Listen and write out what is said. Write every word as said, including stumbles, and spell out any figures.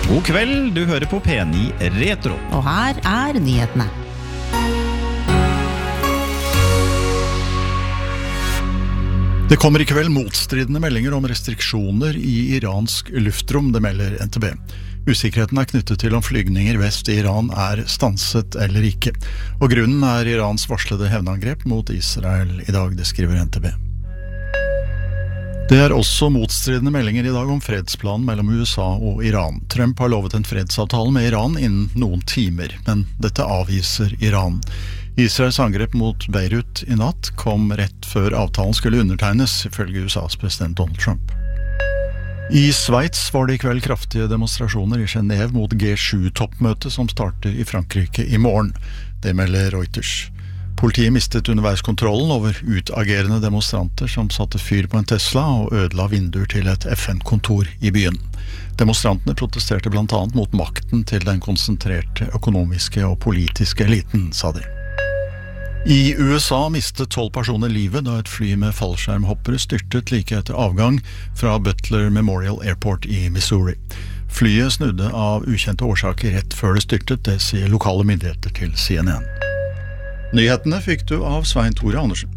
God kveld, du hører på P ni Retro. Og her er nyhetene. Det kommer i kveld motstridende meldinger om restriksjoner i iransk luftrom, det melder N T B. Usikkerheten er knyttet til om flygninger vest i Iran er stanset eller ikke. Og grunnen er Irans varslede hevnangrep mot Israel i dag, det skriver N T B. Det er også motstridende meldinger i dag om fredsplanen mellom U S A og Iran. Trump har lovet en fredsavtale med Iran innen noen timer, men dette avviser Iran. Israels angrep mot Beirut i natt kom rett før avtalen skulle undertegnes, ifølge U S A's president Donald Trump. I Sveits var det i kveld kraftige demonstrasjoner i Genève mot G sju-toppmøtet som starter i Frankrike i morgen. Det melder Reuters. Politiet mistet underveiskontrollen over utagerende demonstranter som satte fyr på en Tesla og ødela vinduer til et F N-kontor i byen. Demonstrantene protesterte blant annet mot makten til den konsentrerte økonomiske og politiske eliten, sa de. I U S A mistet tolv personer livet da et fly med fallskjermhoppere styrtet like etter avgang fra Butler Memorial Airport i Missouri. Flyet snudde av ukjente årsaker rett før det styrtet, det sier lokale myndigheter til C N N. Nyhetene fikk du av Svein Tore Andersen.